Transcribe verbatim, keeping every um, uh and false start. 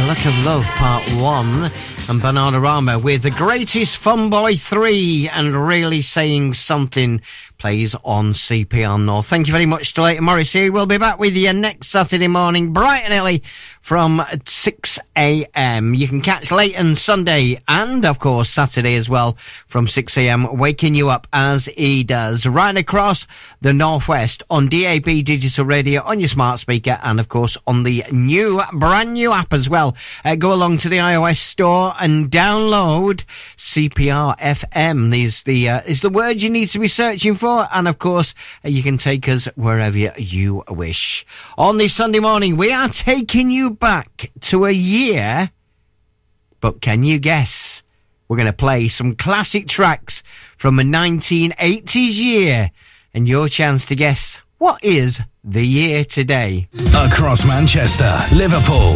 Look of Love Part one and Bananarama with The Greatest Fun Boy three and Really Saying Something plays on C P R North. Thank you very much to Leighton Morris here. We'll be back with you next Saturday morning, bright and early from six a.m. You can catch Leighton Sunday and, of course, Saturday as well from six a.m, waking you up as he does. Right across the Northwest on D A B Digital Radio, on your smart speaker, and, of course, on the new, brand new app as well. Uh, go along to the iOS store and download C P R F M. Is the, uh, is the word you need to be searching for. And of course, you can take us wherever you wish. On this Sunday morning, we are taking you back to a year. But can you guess? We're going to play some classic tracks from a nineteen eighties year. And your chance to guess, what is the year today? Across Manchester, Liverpool,